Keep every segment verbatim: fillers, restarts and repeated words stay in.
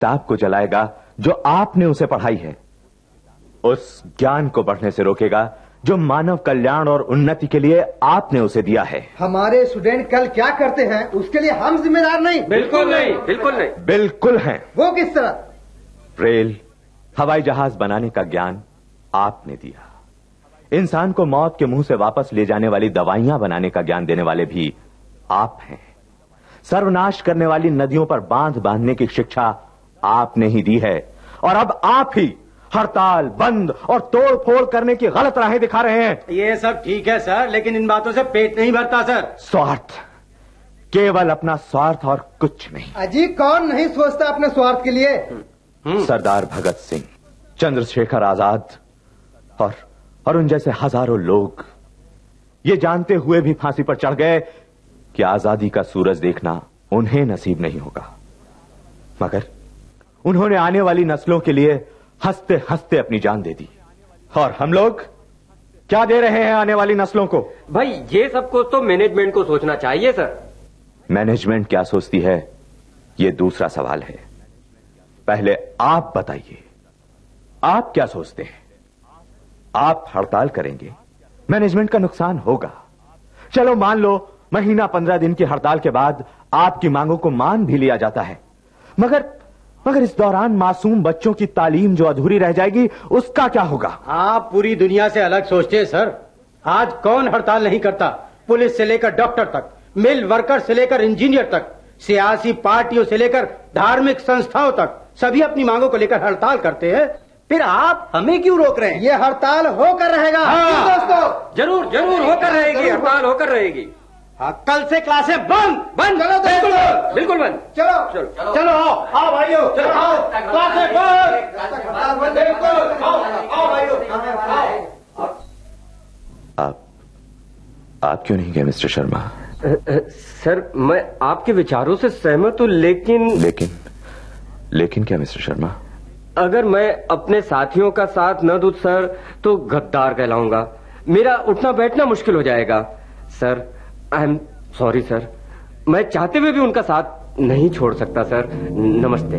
किताब को जलाएगा जो आपने उसे पढ़ाई है, उस ज्ञान को बढ़ने से रोकेगा जो मानव कल्याण और उन्नति के लिए आपने उसे दिया है। हमारे स्टूडेंट कल क्या करते हैं उसके लिए हम जिम्मेदार नहीं। बिल्कुल नहीं, बिल्कुल नहीं, बिल्कुल हैं। वो किस तरह? रेल, हवाई जहाज बनाने का ज्ञान आपने दिया। इंसान को मौत के मुंह से वापस ले जाने वाली दवाइयां बनाने का ज्ञान देने वाले भी आप हैं। सर्वनाश करने वाली नदियों पर बांध बांधने की शिक्षा आपने ही दी है, और अब आप ही हड़ताल, बंद और तोड़ फोड़ करने की गलत राहें दिखा रहे हैं। ये सब ठीक है सर, लेकिन इन बातों से पेट नहीं भरता सर। स्वार्थ, केवल अपना स्वार्थ और कुछ नहीं। अजी कौन नहीं सोचता अपने स्वार्थ के लिए? सरदार भगत सिंह, चंद्रशेखर आजाद और और उन जैसे हजारों लोग ये जानते हुए भी फांसी पर चढ़ गए कि आजादी का सूरज देखना उन्हें नसीब नहीं होगा, मगर उन्होंने आने वाली नस्लों के लिए हंसते हंसते अपनी जान दे दी। और हम लोग क्या दे रहे हैं आने वाली नस्लों को? भाई ये सब कुछ तो मैनेजमेंट को सोचना चाहिए सर। मैनेजमेंट क्या सोचती है ये दूसरा सवाल है, पहले आप बताइए आप क्या सोचते हैं? आप हड़ताल करेंगे, मैनेजमेंट का नुकसान होगा। चलो मान लो महीना पंद्रह दिन की हड़ताल के बाद आपकी मांगों को मान भी लिया जाता है, मगर मगर इस दौरान मासूम बच्चों की तालीम जो अधूरी रह जाएगी उसका क्या होगा? आप पूरी दुनिया से अलग सोचते हैं सर। आज कौन हड़ताल नहीं करता? पुलिस से लेकर डॉक्टर तक, मिल वर्कर से लेकर इंजीनियर तक, सियासी पार्टियों से लेकर धार्मिक संस्थाओं तक, सभी अपनी मांगों को लेकर हड़ताल करते हैं। फिर आप हमें क्यों रोक रहे हैं? ये हड़ताल होकर रहेगा। हाँ, दोस्तों जरूर जरूर होकर रहेगी, हड़ताल होकर रहेगी। हाँ, कल से क्लासें बंद बंद चलो बिल्कुल दोस्तों, बिल्कुल बंद। चलो चलो चलो आओ आओ भाइयों, चलो आओ, क्लासें बंद बिल्कुल, आओ आओ भाइयों, आओ। आप आप क्यों नहीं गए मिस्टर शर्मा? सर मैं आपके विचारों से सहमत हूं, लेकिन लेकिन लेकिन क्या मिस्टर शर्मा? अगर मैं अपने साथियों का साथ न दूं सर तो गद्दार कहलाऊंगा, मेरा उठना बैठना मुश्किल हो जाएगा। Sir I am sorry sir, मैं चाहते हुए भी उनका साथ नहीं छोड़ सकता सर। नमस्ते।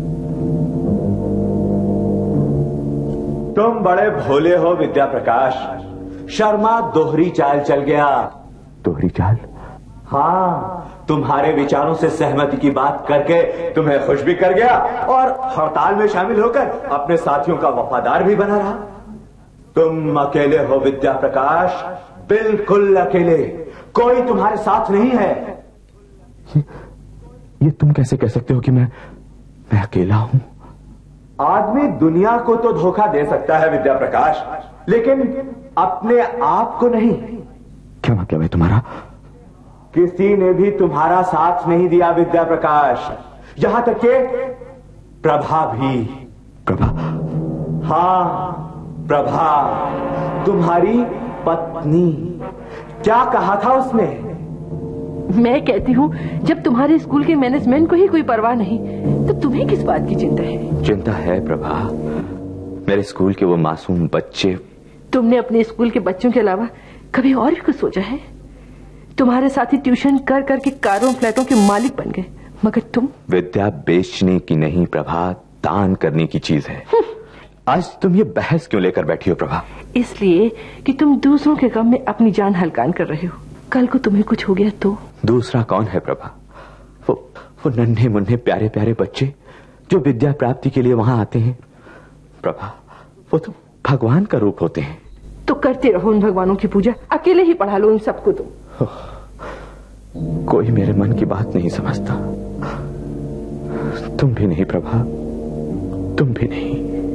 तुम बड़े भोले हो विद्या प्रकाश। शर्मा दोहरी चाल चल गया। दोहरी चाल? हाँ, तुम्हारे विचारों से सहमति की बात करके तुम्हें खुश भी कर गया और हड़ताल में शामिल होकर अपने साथियों का वफादार भी बना रहा। तुम अकेले हो विद्या प्रकाश, बिल्कुल अकेले, कोई तुम्हारे साथ नहीं है। ये, ये तुम कैसे कह सकते हो कि मैं मैं अकेला हूं? आदमी दुनिया को तो धोखा दे सकता है विद्या प्रकाश, लेकिन अपने आप को नहीं। क्या मतलब है तुम्हारा? किसी ने भी तुम्हारा साथ नहीं दिया विद्या प्रकाश, यहां तक के प्रभा भी। प्रभा? हाँ, प्रभा, तुम्हारी पत्नी। क्या कहा था उसने? मैं कहती हूँ जब तुम्हारे स्कूल के मैनेजमेंट को ही कोई परवाह नहीं तो तुम्हें किस बात की चिंता है? चिंता है प्रभा, मेरे स्कूल के वो मासूम बच्चे। तुमने अपने स्कूल के बच्चों के अलावा कभी और भी कुछ सोचा है? तुम्हारे साथी ट्यूशन कर कर के कारों फ्लैटों के मालिक बन गए, मगर तुम? विद्या बेचने की नहीं प्रभा, दान करने की चीज है। आज तुम ये बहस क्यों लेकर बैठी हो प्रभा? इसलिए कि तुम दूसरों के गम में अपनी जान हलकान कर रहे हो। कल को तुम्हें कुछ हो गया तो? दूसरा कौन है प्रभा? वो वो नन्हे मुन्ने प्यारे प्यारे बच्चे जो विद्या प्राप्ति के लिए वहां आते हैं। प्रभा, वो तो भगवान का रूप होते हैं। तो करते रहो उन भगवानों की पूजा, अकेले ही पढ़ा लो उन सबको। तुम कोई मेरे मन की बात नहीं समझता। तुम भी नहीं प्रभा, तुम भी नहीं।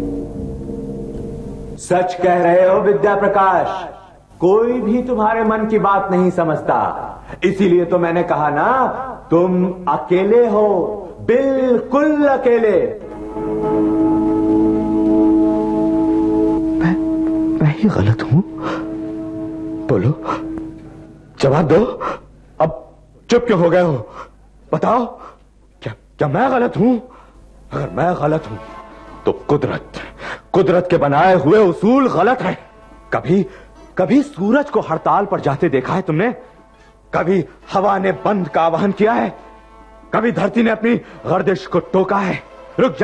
सच कह रहे हो विद्या प्रकाश, कोई भी तुम्हारे मन की बात नहीं समझता। इसीलिए तो मैंने कहा ना, तुम अकेले हो, बिल्कुल अकेले। मैं मैं ही गलत हूं? बोलो, जवाब दो। अब चुप क्यों हो गए हो? बताओ, क्या क्या मैं गलत हूं? अगर मैं गलत हूं तो कुदरत कुदरत के बनाए हुए उसूल गलत है। कभी कभी सूरज को हड़ताल पर जाते देखा है तुमने? कभी हवा ने बंद का आह्वान किया है? कभी धरती ने अपनी गर्दिश को टोका है? रुक जा।